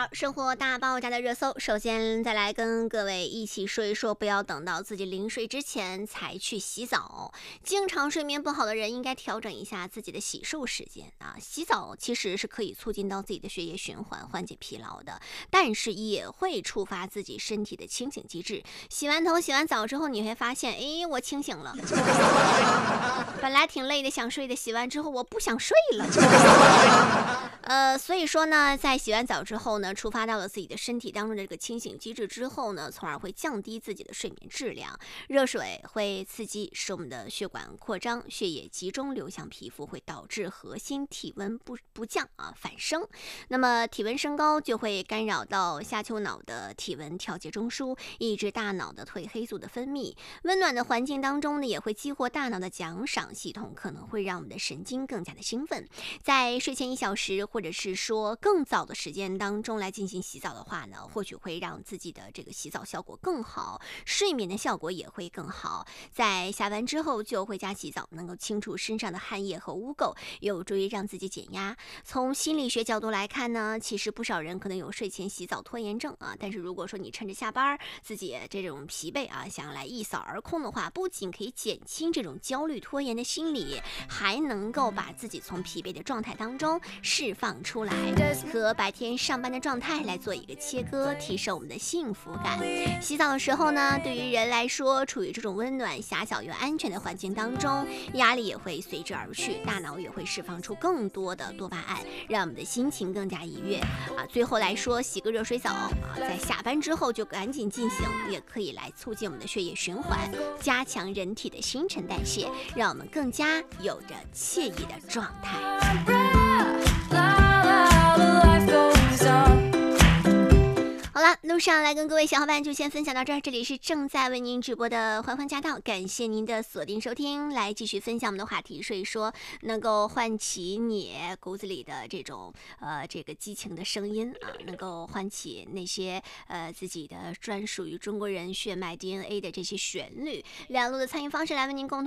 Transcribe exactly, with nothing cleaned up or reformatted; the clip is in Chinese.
条生活大爆炸的热搜，首先再来跟各位一起说一说，不要等到自己临睡之前才去洗澡。经常睡眠不好的人应该调整一下自己的洗漱时间啊。洗澡其实是可以促进到自己的血液循环，缓解疲劳的，但是也会触发自己身体的清醒机制。洗完头、洗完澡之后，你会发现，哎，我清醒了。本来挺累的，想睡的，洗完之后我不想睡了。呃，所以说呢，在洗完澡之后呢，触发到了自己的身体当中的这个清醒机制之后呢，从而会降低自己的睡眠质量。热水会刺激使我们的血管扩张，血液集中流向皮肤，会导致核心体温不不降啊，反升。那么体温升高就会干扰到下丘脑的体温调节中枢，抑制大脑的褪黑素的分泌。温暖的环境当中呢，也会激活大脑的奖赏系统，可能会让我们的神经更加的兴奋。在睡前一小时，或者是说更早的时间当中来进行洗澡的话呢，或许会让自己的这个洗澡效果更好，睡眠的效果也会更好。在下班之后就回家洗澡，能够清除身上的汗液和污垢，有助于让自己减压。从心理学角度来看呢，其实不少人可能有睡前洗澡拖延症啊，但是如果说你趁着下班自己这种疲惫啊，想要来一扫而空的话，不仅可以减轻这种焦虑拖延的心理，还能够把自己从疲惫的状态当中释放出来，和白天上班的状态来做一个切割，提升我们的幸福感。洗澡的时候呢，对于人来说，处于这种温暖、狭小又安全的环境当中，压力也会随之而去，大脑也会释放出更多的多巴胺，让我们的心情更加愉悦啊。最后来说，洗个热水澡啊，在下班之后就赶紧进行，也可以来促进我们的血液循环，加强人体的新陈代谢，让我们更加有着惬意的状态。好了，路上来跟各位小伙伴就先分享到这儿，这里是正在为您直播的欢欢驾到，感谢您的锁定收听，来继续分享我们的话题，所以说能够唤起你骨子里的这种呃这个激情的声音啊，能够唤起那些呃自己的专属于中国人血脉 D N A 的这些旋律。两路的参与方式来为您共同